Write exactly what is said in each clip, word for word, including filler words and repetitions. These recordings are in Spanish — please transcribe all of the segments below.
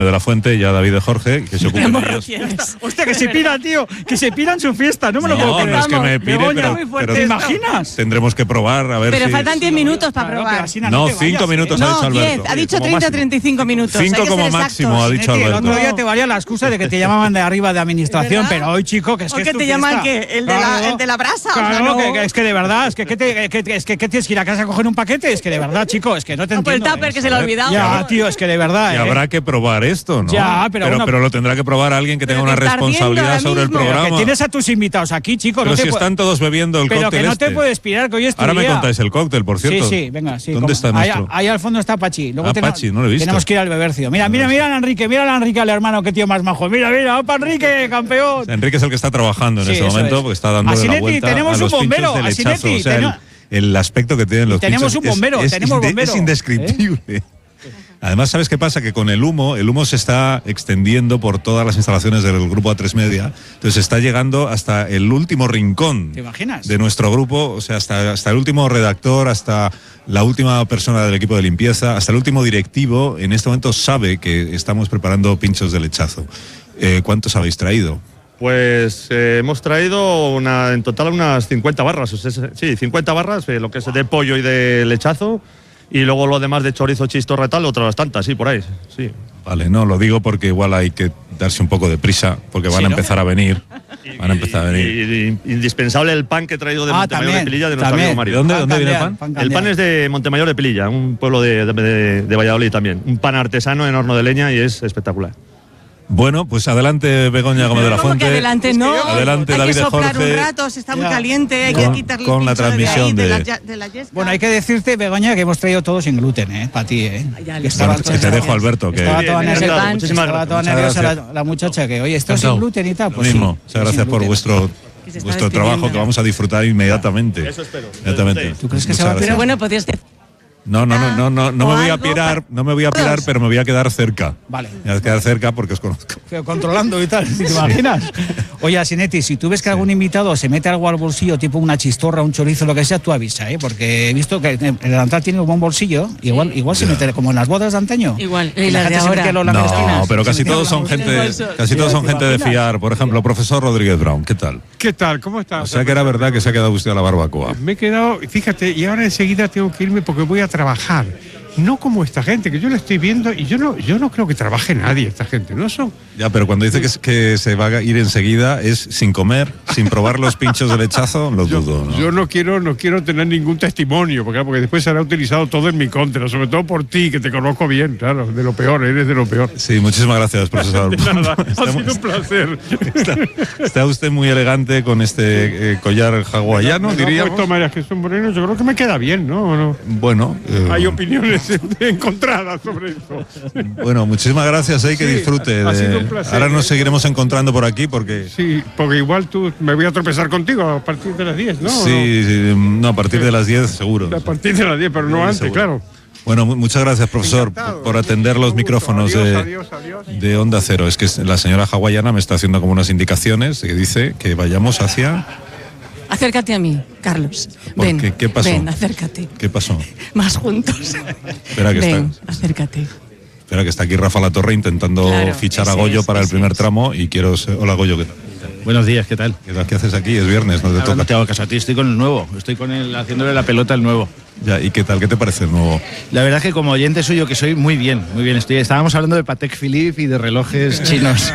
de la Fuente y a David de Jorge, que se ocupan ellos. Hostia, que se pira, tío, que se pira en su fiesta, no me lo No, puedo creer. no es que me pire, Begoña, pero, pero pero ¿te imaginas? Tendremos que probar, a ver Pero si... faltan diez minutos para Claro, probar. pero así no No, te cinco vayas, minutos ¿eh? ha dicho No, Alberto. diez. Ha dicho Como treinta a máximo. treinta y cinco minutos. Cinco Hay que como ser máximo, exactos. ha dicho Neti, el Alberto. otro día te valía la excusa de que te llamaban de arriba de administración, ¿Verdad? pero hoy, chico, que es ¿O que que es tu te llaman fiesta. qué? ¿El de la- Claro. el de la brasa? O sea, Claro, no. que, que es que de verdad, es que, ¿qué te, que, que- es que ¿qué tienes que ir a casa a coger un paquete? Es que de verdad, chico, es que no te No, por el entiendo. tupper ¿eh? que se le ha olvidado. Ya, tío, es que de verdad, Y ¿eh? habrá que probar esto, ¿no? Ya, pero pero, bueno- pero lo tendrá que probar alguien que tenga Pero una que está ardiendo responsabilidad ahora sobre el mismo. Pero programa. que tienes a tus invitados aquí, chico. Pero no te si pu- están todos bebiendo el Pero cóctel que no este. te puedes pirar, que hoy es tu Ahora me día. contáis el cóctel, por cierto. Sí, sí, venga, sí. ¿Dónde como- está ahí, nuestro? ahí al fondo está Pachi. Luego Ah, tenemos- Pachi, no lo he visto. Tenemos que ir al Bebercio. Mira, mira, mira a Enrique, mira a Enrique, al hermano, qué tío más majo. Mira, mira, opa, Enrique, campeón. Enrique es el que está trabajando en Sí, ese eso momento, es. porque está dando la Asinetti, vuelta tenemos a un los bombero, pinchos de lechazo. Asinetti, O sea, el, tenemos- el aspecto que tienen los Y tenemos pinchos un bombero, es, tenemos es, bombero, es indescriptible. Además, ¿sabes qué pasa? Que con el humo, el humo se está extendiendo por todas las instalaciones del grupo A tres Media, entonces está llegando hasta el último rincón ¿Te imaginas? de nuestro grupo, o sea, hasta, hasta el último redactor, hasta la última persona del equipo de limpieza, hasta el último directivo, en este momento sabe que estamos preparando pinchos de lechazo. Eh, ¿Cuántos habéis traído? Pues eh, hemos traído una, en total unas cincuenta barras, o sea, sí, cincuenta barras, eh, lo que es de pollo y de lechazo, y luego lo demás de chorizo, chistorra y tal, otras tantas, sí, por ahí, sí. Vale, no, lo digo porque igual hay que darse un poco de prisa, porque van Sí, a ¿no? empezar a venir. Van a empezar a venir. Y, y- indispensable el pan que he traído de Ah, Montemayor también, de Pelilla, de nuestro también. amigo Mario. ¿De dónde, Pan dónde viene el candeal, pan? El candeal. pan es de Montemayor de Pelilla, un pueblo de, de- de- de Valladolid también. Un pan artesano en horno de leña y es espectacular. Bueno, pues adelante Begoña Gómez de la ¿Cómo Fuente. que adelante? No. Adelante hay David que de soplar Jorge. un rato, se está muy Ya. caliente, hay Con- que quitarle con el la pincho de ahí, transmisión de, de- la, ya- de la yesca. Bueno, hay que decirte, Begoña, que hemos traído todo sin gluten, ¿eh? Para ti, ¿eh? Ya Que le estaba Bueno, toda- te dejo, Alberto, que Estaba Bien, toda bien, nerviosa, encantado. Muchísimas estaba toda gracias. nerviosa Muchas la, la muchacha, que oye, esto es sin Encantado. gluten y tal. Lo Pues sí, mismo. sin Muchas gracias por gluten. vuestro, Que se está vuestro despidiendo. trabajo, que vamos a disfrutar inmediatamente. Eso espero. Inmediatamente. ¿Tú crees que Muchas se va a gracias. Pero bueno, podrías decir. No, no, no, no, no, no O me voy a algo pirar, para- no me voy a pirar, pero me voy a quedar cerca. Vale. Me voy a quedar cerca porque os conozco. Pero controlando y tal, ¿te imaginas? Oye, Asinetti, si tú ves que algún invitado se mete algo al bolsillo, tipo una chistorra, un chorizo, lo que sea, tú avisa, ¿eh? Porque he visto que el delantal tiene un buen bolsillo, igual igual se Ya. mete como en las bodas de antaño. Igual, Que y la las de gente se ahora. mete los No, langostines. pero Se casi mete todos los son langostines. gente, bolso. casi todos son ¿te gente de imaginas? fiar. Por ejemplo, profesor Rodríguez Brown, ¿qué tal? ¿Qué tal? ¿Cómo estás? O sea que era verdad que se ha quedado usted a la barbacoa. Me he quedado, fíjate, y ahora enseguida tengo que irme porque voy a trabajar. No como esta gente, que yo la estoy viendo y yo no, yo no creo que trabaje nadie esta gente, ¿no? Son, Ya, pero cuando dice que, es- que se va a ir enseguida es sin comer, sin probar los pinchos de lechazo, lo yo, dudo, ¿no? yo no quiero, no quiero tener ningún testimonio, porque, porque después será utilizado todo en mi contra, sobre todo por ti, que te conozco bien, claro, de lo peor, eres de lo peor. Sí, muchísimas gracias, profesor. De nada, ha Está- sido un placer. Está, está usted muy elegante con este eh, collar hawaiano, No, diríamos. pues, toma, es que son morenos, yo creo que me queda bien, ¿no? ¿O no? Bueno, eh, Hay opiniones encontradas sobre eso. bueno, muchísimas gracias, eh, que Sí, disfrute. ha de- sido un placer. Ahora nos seguiremos encontrando por aquí porque... Sí, porque igual tú me voy a tropezar contigo a partir de las diez, ¿no? ¿O Sí, sí, no, a partir de las diez seguro. no? A partir de las diez, pero no Sí, antes, seguro. claro. Bueno, mu- muchas gracias, profesor, Encantado. por atender los Mucho gusto. micrófonos Adiós, de, adiós, adiós. de Onda Cero. Es que la señora hawaiana me está haciendo como unas indicaciones que dice que vayamos hacia... Acércate a mí, Carlos. ¿Por Ven, qué? ¿Qué pasó? ven, acércate. ¿Qué pasó? Más juntos. Espera que ven, está... acércate. Espera, que está aquí Rafa Latorre intentando Claro, fichar a ese Goyo es, para el ese primer es. tramo y quiero... ser- Hola, Goyo, ¿qué tal? Buenos días, ¿qué tal? ¿Qué tal? ¿Qué haces aquí? Es viernes, no te Ahora no toca. te hago caso a ti, estoy con el nuevo, estoy con el haciéndole la pelota al nuevo. Ya, ¿y qué tal? ¿Qué te parece el nuevo? La verdad es que como oyente suyo que soy, muy bien, muy bien. Estoy, estábamos hablando de Patek Philippe y de relojes chinos.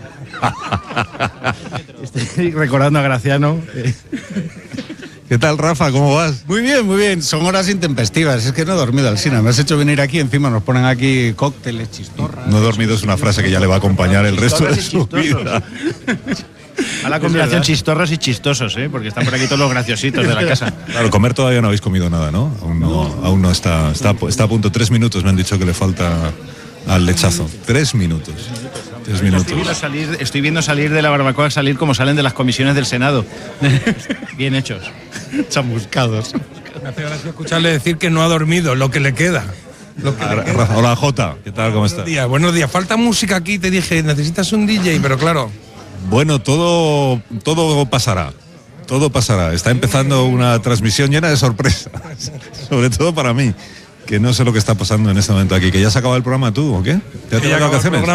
Estoy recordando a Graciano. ¿Qué tal, Rafa? ¿Cómo vas? Muy bien, muy bien. Son horas intempestivas. Es que no he dormido, Alsina. Me has hecho venir aquí, encima nos ponen aquí cócteles, chistorras. No he dormido es una frase que ya le va a acompañar el resto de su Chistorras y vida. A la combinación chistorros y chistosos, ¿eh? Porque están por aquí todos los graciositos de la casa. Claro, comer todavía no habéis comido nada, ¿no? Aún no, aún no está, está, está a punto. Tres minutos me han dicho que le falta al lechazo. Tres minutos. Tres Estoy viendo, minutos. salir, estoy viendo salir de la barbacoa, salir como salen de las comisiones del Senado. Bien hechos. Chamuscados. Me hace gracia escucharle decir que no ha dormido, lo que le queda. Lo que Ah, le queda. Rafa, hola, Jota. ¿Qué tal? ¿Cómo Buenos estás? días, buenos días. Falta música aquí, te dije, necesitas un D J, pero claro. Bueno, todo, todo pasará. Todo pasará. Está empezando una transmisión llena de sorpresas. Sobre todo para mí, que no sé lo que está pasando en este momento aquí. ¿Que ya se acaba el programa tú o qué? ¿Te has Que tenido ya acaba el vacaciones? programa.